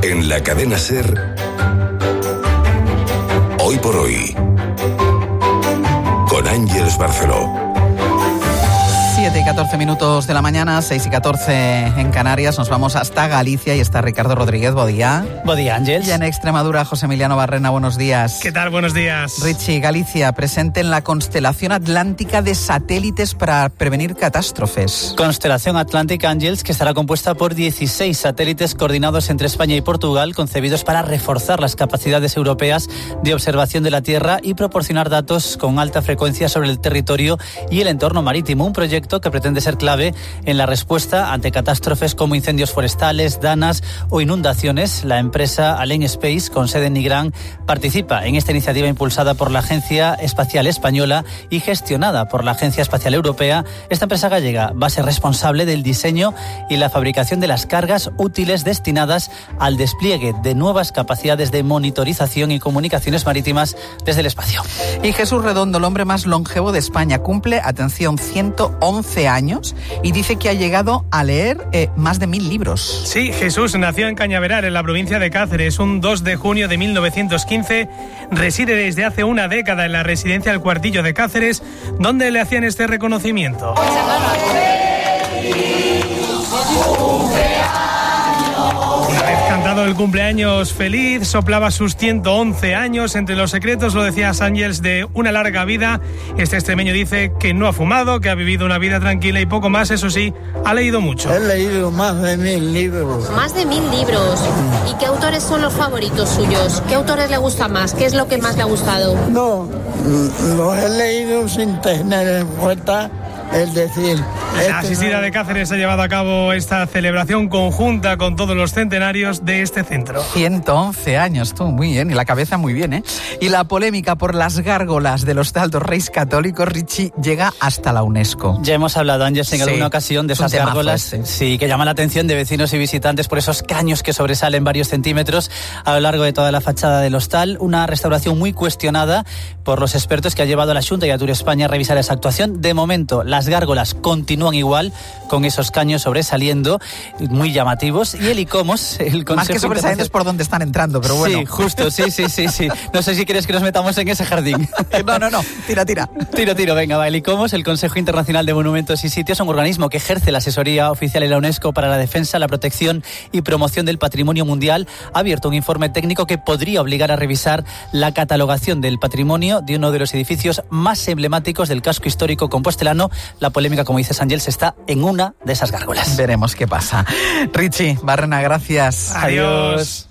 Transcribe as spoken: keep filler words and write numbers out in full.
En la cadena SER, Hoy por Hoy, con Ángeles Barceló. siete y catorce minutos de la mañana, seis y catorce en Canarias. Nos vamos hasta Galicia y está Ricardo Rodríguez. Bodía. Bodía, Ángels. Y en Extremadura, José Emiliano Barrena. Buenos días. ¿Qué tal? Buenos días. Richie, Galicia, presente en la constelación atlántica de satélites para prevenir catástrofes. Constelación Atlántica, Ángels, que estará compuesta por dieciséis satélites coordinados entre España y Portugal, concebidos para reforzar las capacidades europeas de observación de la Tierra y proporcionar datos con alta frecuencia sobre el territorio y el entorno marítimo. Un proyecto que pretende ser clave en la respuesta ante catástrofes como incendios forestales, danas o inundaciones. La empresa Allen Space, con sede en Nigrán, participa en esta iniciativa impulsada por la Agencia Espacial Española y gestionada por la Agencia Espacial Europea. Esta empresa gallega va a ser responsable del diseño y la fabricación de las cargas útiles destinadas al despliegue de nuevas capacidades de monitorización y comunicaciones marítimas desde el espacio. Y Jesús Redondo, el hombre más longevo de España, cumple, atención, ciento once años y dice que ha llegado a leer eh, más de mil libros. Sí, Jesús nació en Cañaveral, en la provincia de Cáceres, un dos de junio de mil novecientos quince. Reside desde hace una década en la residencia El Cuartillo de Cáceres, donde le hacían este reconocimiento. Una vez cantado el cumpleaños feliz, soplaba sus ciento once años. Entre los secretos, lo decía Sánchez, de una larga vida, este extremeño dice que no ha fumado, que ha vivido una vida tranquila y poco más. Eso sí, ha leído mucho. He leído más de mil libros. Más de mil libros. ¿Y qué autores son los favoritos suyos? ¿Qué autores le gusta más? ¿Qué es lo que más le ha gustado? No, los he leído sin tener en cuenta el decir. La asistida de Cáceres ha llevado a cabo esta celebración conjunta con todos los centenarios de este centro. ciento once años, tú, muy bien, y la cabeza muy bien, ¿eh? Y la polémica por las gárgolas del Hostal dos Reis Católicos, Richie, llega hasta la UNESCO. Ya hemos hablado, Ángels, en Sí, alguna ocasión de esas gárgolas, este. sí, que llaman la atención de vecinos y visitantes por esos caños que sobresalen varios centímetros a lo largo de toda la fachada del hostal. Una restauración muy cuestionada por los expertos que ha llevado a la Xunta y a Tour España a revisar esa actuación. De momento, las gárgolas continúan igual, con esos caños sobresaliendo, muy llamativos. Y el ICOMOS, el Consejo Más que sobresalientes por donde están entrando, pero bueno. Sí, justo, sí, sí, sí, sí. No sé si quieres que nos metamos en ese jardín. No, no, no, tira, tira. Tiro, tiro, venga, va. El ICOMOS, el Consejo Internacional de Monumentos y Sitios, es un organismo que ejerce la asesoría oficial en la UNESCO para la defensa, la protección y promoción del patrimonio mundial. Ha abierto un informe técnico que podría obligar a revisar la catalogación del patrimonio de uno de los edificios más emblemáticos del casco histórico compostelano. La polémica, como dices, Ángels, está en una de esas gárgolas. Veremos qué pasa. Richie Barrena, gracias. Adiós.